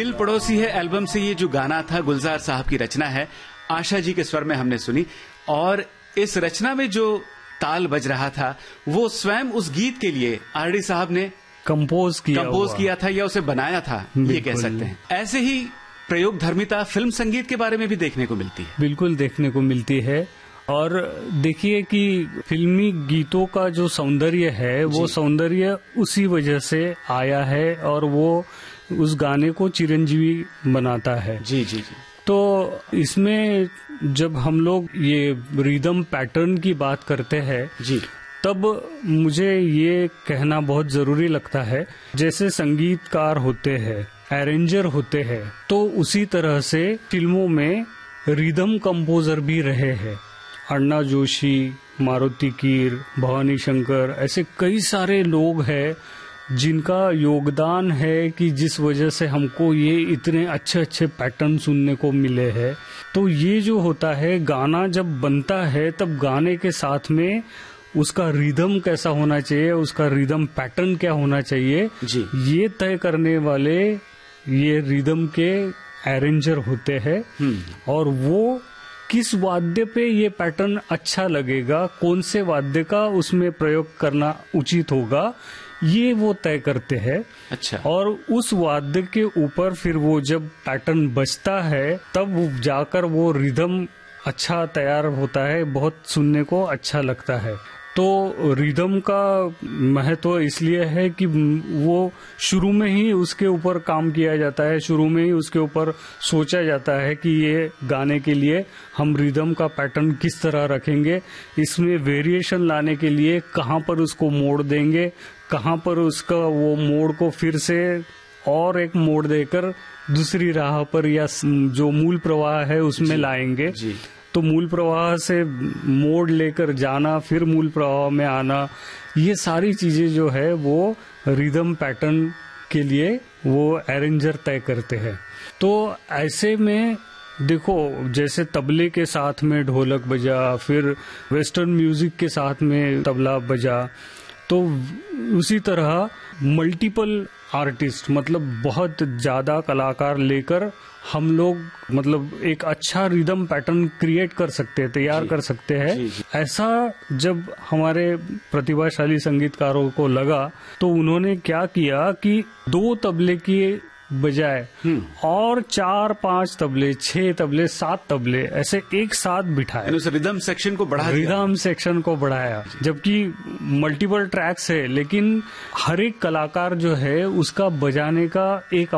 दिल पड़ोसी है एल्बम से ये जो गाना था गुलजार साहब की रचना है, आशा जी के स्वर में हमने सुनी। और इस रचना में जो ताल बज रहा था वो स्वयं उस गीत के लिए आरडी साहब ने कंपोज किया था या उसे बनाया था, ये कह सकते हैं। ऐसे ही प्रयोग धर्मिता फिल्म संगीत के बारे में भी देखने को मिलती है। बिल्कुल देखने को मिलती है। और देखिए कि फिल्मी गीतों का जो सौंदर्य है वो सौंदर्य उसी वजह से आया है और वो उस गाने को चिरंजीवी बनाता है। जी जी जी। तो इसमें जब हम लोग ये रिदम पैटर्न की बात करते हैं जी, तब मुझे ये कहना बहुत जरूरी लगता है, जैसे संगीतकार होते हैं, अरेंजर होते हैं, तो उसी तरह से फिल्मों में रिदम कंपोजर भी रहे हैं। अन्ना जोशी, मारुति कीर, भवानी शंकर, ऐसे कई सारे लोग हैं जिनका योगदान है कि जिस वजह से हमको ये इतने अच्छे अच्छे पैटर्न सुनने को मिले हैं। तो ये जो होता है, गाना जब बनता है तब गाने के साथ में उसका रिदम कैसा होना चाहिए, उसका रिदम पैटर्न क्या होना चाहिए जी, ये तय करने वाले ये रिदम के अरेंजर होते हैं। और वो किस वाद्य पे ये पैटर्न अच्छा लगेगा, कौन से वाद्य का उसमें प्रयोग करना उचित होगा, ये वो तय करते हैं। अच्छा। और उस वाद्य के ऊपर फिर वो जब पैटर्न बजता है तब जाकर वो रिदम अच्छा तैयार होता है, बहुत सुनने को अच्छा लगता है। तो रिदम का महत्व इसलिए है कि वो शुरू में ही उसके ऊपर काम किया जाता है, शुरू में ही उसके ऊपर सोचा जाता है कि ये गाने के लिए हम रिदम का पैटर्न किस तरह रखेंगे, इसमें वेरिएशन लाने के लिए कहाँ पर उसको मोड़ देंगे, कहाँ पर उसका वो मोड़ को फिर से और एक मोड़ देकर दूसरी राह पर या जो मूल प्रवाह है उसमें लाएंगे। जी। तो मूल प्रवाह से मोड़ लेकर जाना, फिर मूल प्रवाह में आना, ये सारी चीजें जो है वो रिदम पैटर्न के लिए वो अरेंजर तय करते हैं। तो ऐसे में देखो, जैसे तबले के साथ में ढोलक बजा, फिर वेस्टर्न म्यूजिक के साथ में तबला बजा, तो उसी तरह मल्टीपल आर्टिस्ट, मतलब बहुत ज्यादा कलाकार लेकर हम लोग मतलब एक अच्छा रिदम पैटर्न क्रिएट कर सकते हैं, तैयार कर सकते हैं। ऐसा जब हमारे प्रतिभाशाली संगीतकारों को लगा तो उन्होंने क्या किया कि 2 तबले की बजाय और 4-5 तबले, 6 तबले, 7 तबले ऐसे एक साथ बिठाए, रिदम सेक्शन को बढ़ा दिया। रिदम सेक्शन को बढ़ाया, जबकि मल्टीपल ट्रैक्स है लेकिन हर एक कलाकार जो है उसका बजाने का एक